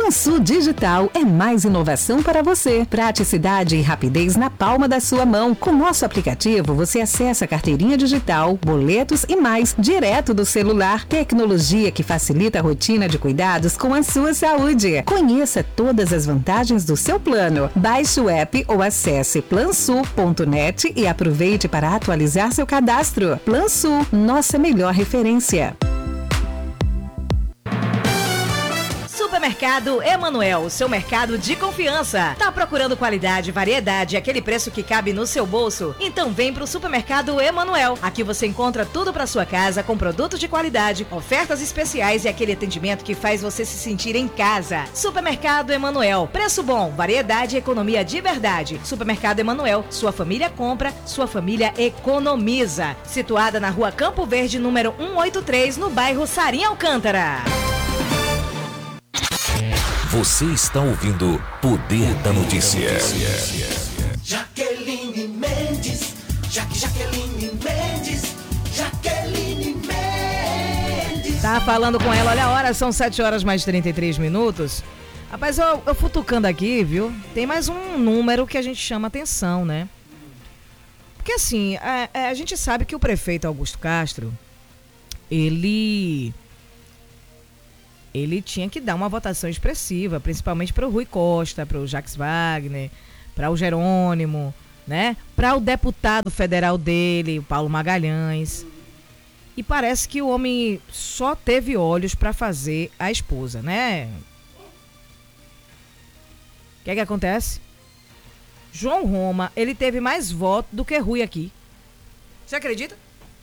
Plansul Digital é mais inovação para você. Praticidade e rapidez na palma da sua mão. Com nosso aplicativo, você acessa a carteirinha digital, boletos e mais, direto do celular. Tecnologia que facilita a rotina de cuidados com a sua saúde. Conheça todas as vantagens do seu plano. Baixe o app ou acesse plansul.net e aproveite para atualizar seu cadastro. Plansul, nossa melhor referência. Supermercado Emanuel, seu mercado de confiança. Tá procurando qualidade, variedade e aquele preço que cabe no seu bolso? Então vem pro Supermercado Emanuel. Aqui você encontra tudo para sua casa com produtos de qualidade, ofertas especiais e aquele atendimento que faz você se sentir em casa. Supermercado Emanuel, preço bom, variedade e economia de verdade. Supermercado Emanuel, sua família compra, sua família economiza. Situada na Rua Campo Verde, número 183, no bairro Sarim Alcântara. Você está ouvindo Poder da Notícia. Jaqueline Mendes, Jaqueline Mendes, Jaqueline Mendes. Tá falando com ela, olha a hora, são 7 horas mais 33 minutos. Rapaz, eu futucando aqui, viu? Tem mais um número que a gente chama atenção, né? Porque assim, a gente sabe que o prefeito Augusto Castro, ele tinha que dar uma votação expressiva, principalmente para o Rui Costa, para o Jacques Wagner, para o Jerônimo, né? Para o deputado federal dele, o Paulo Magalhães. E parece que o homem só teve olhos para fazer a esposa, né? O que é que acontece? João Roma, ele teve mais votos do que Rui aqui. Você acredita?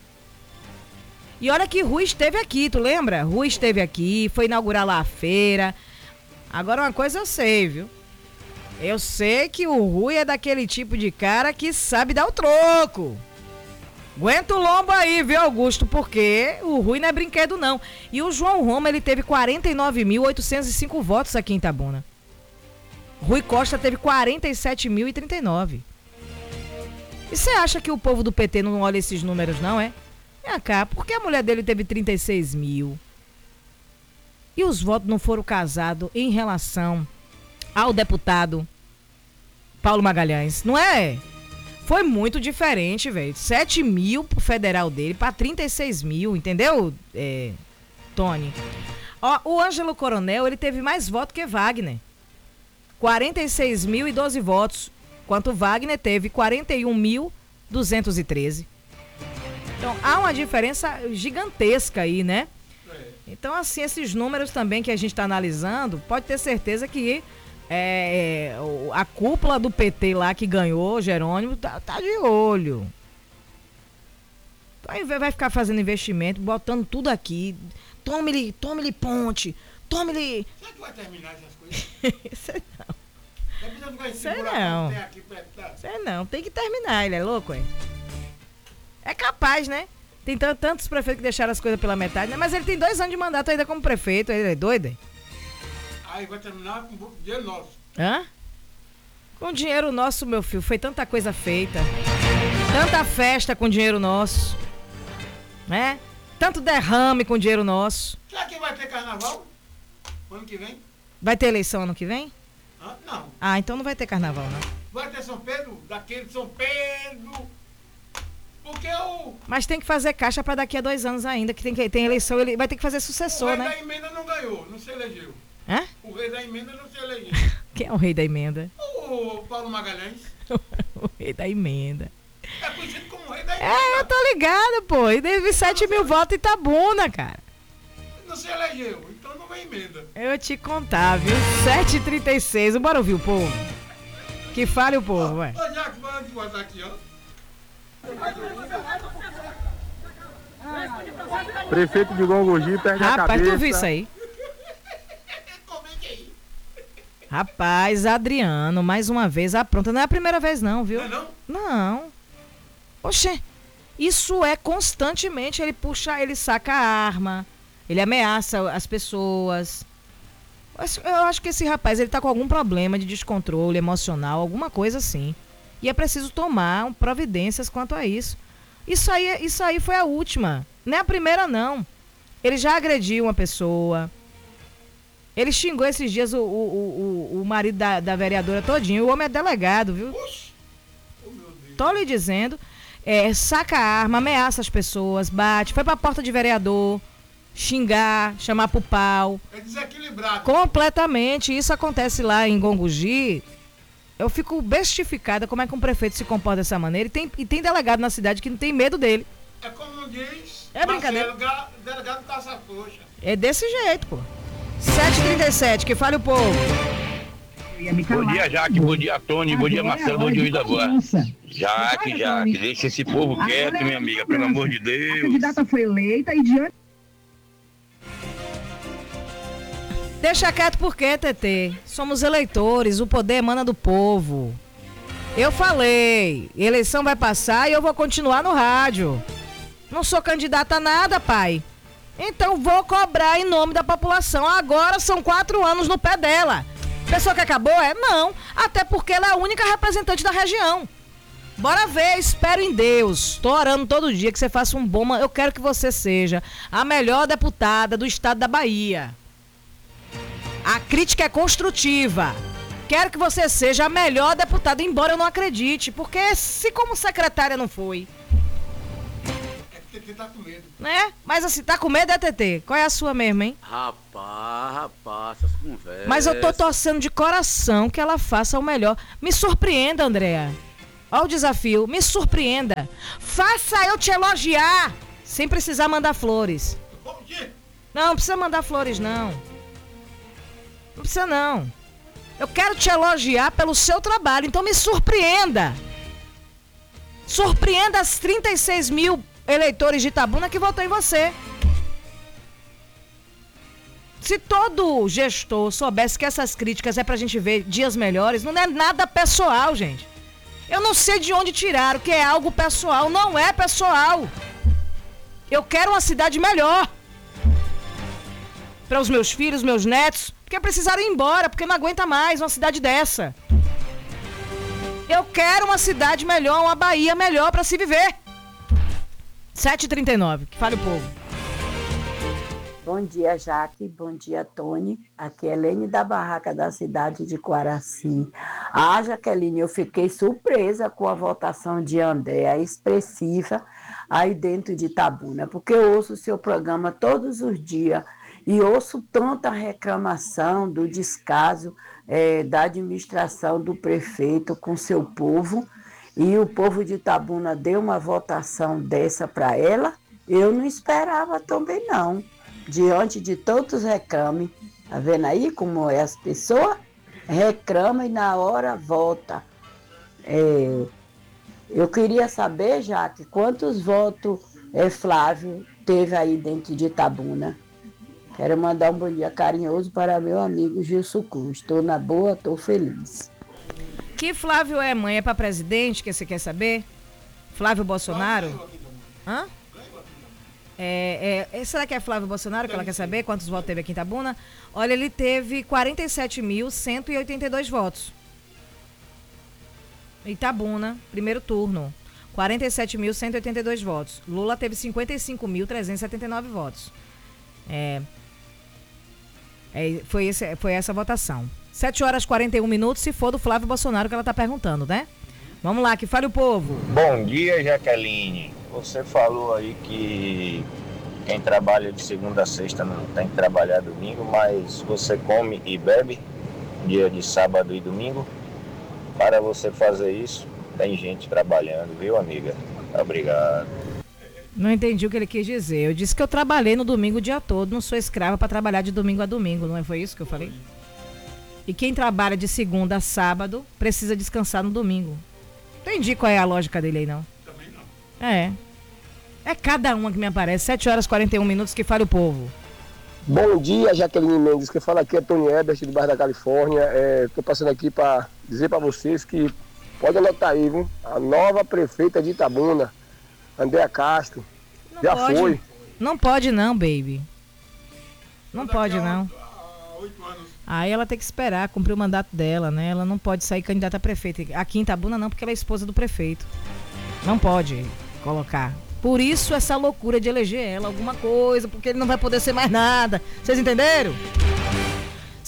E olha que Rui esteve aqui, tu lembra? Rui esteve aqui, foi inaugurar lá a feira. Agora uma coisa eu sei, viu? Eu sei que o Rui é daquele tipo de cara que sabe dar o troco. Aguenta o lombo aí, viu, Augusto? Porque o Rui não é brinquedo, não. E o João Roma, ele teve 49.805 votos aqui em Itabuna. Rui Costa teve 47.039. E você acha que o povo do PT não olha esses números, não, é? Cá, porque a mulher dele teve 36 mil e os votos não foram casados em relação ao deputado Paulo Magalhães, não é? Foi muito diferente, velho. 7 mil pro federal dele para 36 mil, entendeu, Tony? Ó, o Ângelo Coronel, ele teve mais votos que Wagner. 46.012 votos, enquanto Wagner teve 41.213. Então, há uma diferença gigantesca aí, né? Então, assim, esses números também que a gente está analisando, pode ter certeza que a cúpula do PT lá que ganhou, Jerônimo, tá de olho. Então, vai ficar fazendo investimento, botando tudo aqui. Tome-lhe ponte, tome-lhe... Será que vai terminar essas coisas? Sei não. Sei não, tem que terminar, ele é louco, hein? É capaz, né? Tem tantos prefeitos que deixaram as coisas pela metade, né? Mas ele tem 2 anos de mandato ainda como prefeito, ele é doido, hein? Aí vai terminar com dinheiro nosso. Hã? Com dinheiro nosso, meu filho, foi tanta coisa feita. Tanta festa com dinheiro nosso. Né? Tanto derrame com dinheiro nosso. Será que vai ter carnaval? Ano que vem? Vai ter eleição ano que vem? Não. Ah, então não vai ter carnaval, não. Vai ter São Pedro? Daquele São Pedro... Porque Mas tem que fazer caixa para daqui a 2 anos ainda, que tem eleição, ele vai ter que fazer sucessor, né? O rei da emenda não ganhou, não se elegeu. Hã? O rei da emenda não se elegeu. Quem é o rei da emenda? O Paulo Magalhães. O rei da emenda. É conhecido como rei da emenda. Eu tô ligado, pô. E teve 7 mil votos em Itabuna, cara. Não se elegeu, então não vem emenda. Eu vou te contar, viu? 7h36, bora ouvir o povo. Que fale o povo, ué. Ô, Jacques, vamos botar aqui, ó. Prefeito de Gongogi perde a cabeça. Rapaz, tu viu isso aí? Rapaz, Adriano, mais uma vez apronta. Não é a primeira vez não, viu? Não? Não. Oxê, isso é constantemente. Ele saca a arma, ele ameaça as pessoas. Eu acho que esse rapaz, ele tá com algum problema de descontrole emocional, alguma coisa assim. E é preciso tomar providências quanto a isso. Isso aí foi a última. Não é a primeira, não. Ele já agrediu uma pessoa. Ele xingou esses dias o marido da vereadora todinho. O homem é delegado, viu? Oxi. Oh, meu Deus. Tô lhe dizendo. Saca a arma, ameaça as pessoas, bate, foi pra porta de vereador, xingar, chamar pro pau. É desequilibrado. Completamente. Isso acontece lá em Gongogi. Eu fico bestificada como é que um prefeito se comporta dessa maneira. E tem delegado na cidade que não tem medo dele. É como diz. É brincadeira. Marcelo, delegado caça coxa. É desse jeito, pô. 7h37, que fale o povo. Bom dia, Jaque. Bom dia, Tony. Bom dia, Marcelo. Bom dia, Vida Boa. Jaque. Deixa esse povo quieto, minha amiga. Pelo amor de Deus. A candidata foi eleita e diante... Deixa quieto por quê, TT? Somos eleitores, o poder emana do povo. Eu falei, eleição vai passar e eu vou continuar no rádio. Não sou candidata a nada, pai. Então vou cobrar em nome da população. Agora são 4 anos no pé dela. Pessoa que acabou? Não. Até porque ela é a única representante da região. Bora ver, espero em Deus. Tô orando todo dia que você faça um bom... Eu quero que você seja a melhor deputada do estado da Bahia. A crítica é construtiva. Quero que você seja a melhor deputada, embora eu não acredite. Porque se como secretária não foi... É que TT tá com medo. Né? Mas assim, tá com medo, TT? Qual é a sua mesmo, hein? Rapaz, essas conversas. Mas eu tô torcendo de coração que ela faça o melhor. Me surpreenda, Andréa. Olha o desafio. Me surpreenda. Faça eu te elogiar. Sem precisar mandar flores. Bom dia. Não precisa mandar flores, não. Não precisa, não. Eu quero te elogiar pelo seu trabalho. Então me surpreenda. Surpreenda as 36 mil eleitores de Itabuna que votou em você. Se todo gestor soubesse que essas críticas é pra gente ver dias melhores, não é nada pessoal, gente. Eu não sei de onde tiraram que é algo pessoal. Não é pessoal. Eu quero uma cidade melhor. Para os meus filhos, meus netos, porque precisaram ir embora, porque não aguenta mais uma cidade dessa. Eu quero uma cidade melhor, uma Bahia melhor para se viver. 7h39, que fale o povo. Bom dia, Jaque. Bom dia, Tony. Aqui é Helene da Barraca da cidade de Quaraci. Jaqueline, eu fiquei surpresa com a votação de Andréa, expressiva, aí dentro de Itabuna, porque eu ouço o seu programa todos os dias e ouço tanta reclamação do descaso da administração do prefeito com seu povo, e o povo de Itabuna deu uma votação dessa para ela. Eu não esperava também, não. Diante de tantos reclames, tá vendo aí como é as pessoas? Reclama e na hora vota. Eu queria saber, Jaque, quantos votos Flávio teve aí dentro de Itabuna. Quero mandar um bom dia carinhoso para meu amigo Gilson Cruz. Estou na boa, estou feliz. Que Flávio é mãe? É para presidente que você quer saber? Flávio Bolsonaro? Hã? Será que é Flávio Bolsonaro que ela quer saber quantos votos teve aqui em Itabuna? Olha, ele teve 47.182 votos. Itabuna, primeiro turno. 47.182 votos. Lula teve 55.379 votos. Foi essa a votação. 7h41, se for do Flávio Bolsonaro que ela está perguntando, né? Vamos lá, que fale o povo. Bom dia, Jaqueline. Você falou aí que quem trabalha de segunda a sexta não tem que trabalhar domingo, mas você come e bebe dia de sábado e domingo. Para você fazer isso, tem gente trabalhando, viu, amiga? Obrigado. Não entendi o que ele quis dizer. Eu disse que eu trabalhei no domingo o dia todo, não sou escrava para trabalhar de domingo a domingo, não foi isso que eu falei? E quem trabalha de segunda a sábado precisa descansar no domingo. Entendi qual é a lógica dele aí, não. Também não. É cada uma que me aparece. 7h41, que fale o povo. Bom dia, Jaqueline Mendes. Quem fala aqui é Tony Ebert, do bairro da Califórnia. Estou passando aqui para dizer para vocês que pode anotar aí, viu? A nova prefeita de Itabuna, Andréa Castro, Não já pode. foi. Não pode não, baby. Não pode não. Há 8 anos. Aí ela tem que esperar cumprir o mandato dela, né? Ela não pode sair candidata a prefeita. Aqui em Itabuna não, porque ela é esposa do prefeito. Não pode colocar. Por isso essa loucura de eleger ela alguma coisa, porque ele não vai poder ser mais nada. Vocês entenderam?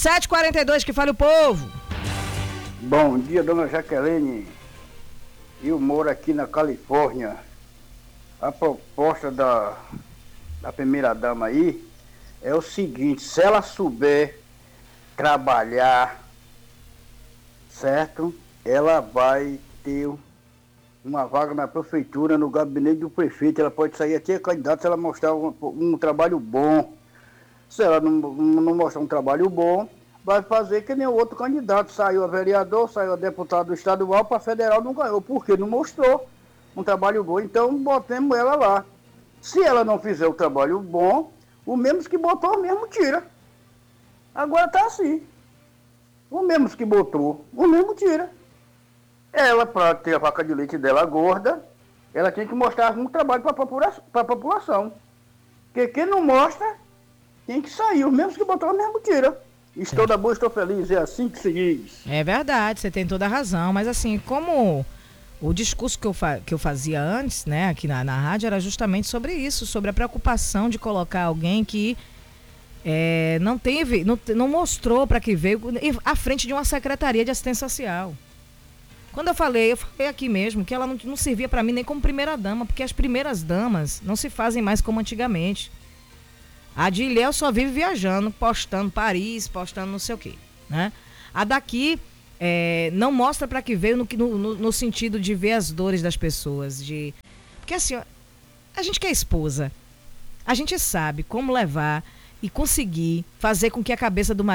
7h42, que fale o povo. Bom dia, dona Jaqueline. Eu moro aqui na Califórnia. A proposta da primeira-dama aí é o seguinte: se ela souber trabalhar, certo? Ela vai ter uma vaga na prefeitura, no gabinete do prefeito. Ela pode sair aqui candidata se ela mostrar um trabalho bom. Se ela não mostrar um trabalho bom, vai fazer que nem o outro candidato. Saiu a vereador, saiu a deputado estadual, para federal não ganhou. Por quê? Não mostrou um trabalho bom. Então, botemos ela lá. Se ela não fizer o trabalho bom, o mesmo que botou, o mesmo tira. Agora tá assim. O mesmo que botou, o mesmo tira. Ela, para ter a vaca de leite dela gorda, ela tem que mostrar um trabalho para a população. Porque quem não mostra, tem que sair. Os mesmos que botou, o mesmo tira. Estou da boa, estou feliz. É assim que se diz. É verdade, você tem toda a razão. Mas assim, como o discurso que eu fazia antes, né, aqui na rádio, era justamente sobre isso, sobre a preocupação de colocar alguém que não mostrou para que veio à frente de uma secretaria de assistência social. Quando eu falei aqui mesmo que ela não servia para mim nem como primeira-dama, porque as primeiras-damas não se fazem mais como antigamente. A de Ilhéu só vive viajando, postando Paris, postando não sei o quê, né? A daqui não mostra para que veio no sentido de ver as dores das pessoas. Porque assim, a gente que é esposa, a gente sabe como levar e conseguir fazer com que a cabeça do marido